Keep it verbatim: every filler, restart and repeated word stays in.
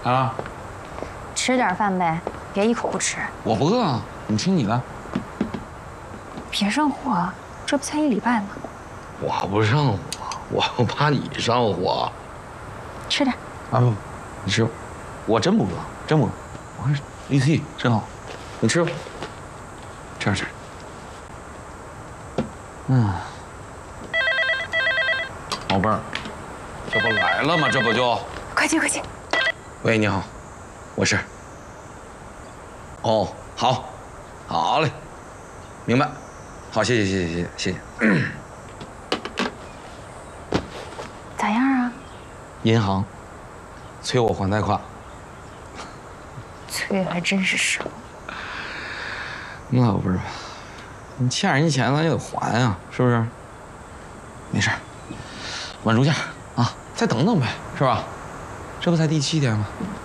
啊， 吃点饭呗，别一口不吃。 我不饿啊，你吃你的。 别上火，这不才一礼拜吗？ 我不上火，我怕你上火。 吃点。 啊不，你吃，我真不饿，真不饿。我看绿 T 真好，你吃吧，吃点吃。嗯，宝贝儿，这不来了吗？这不就？ 快进快进。 喂，你好，我是。哦，好，好嘞，明白。好，谢谢谢谢谢谢谢谢。 咋样啊？ 银行催我还贷款。 催还真是少。 那不是，你欠人家钱咱也得还啊，是不是？没事，稳住价啊，再等等呗，是吧？这不才第七天吗？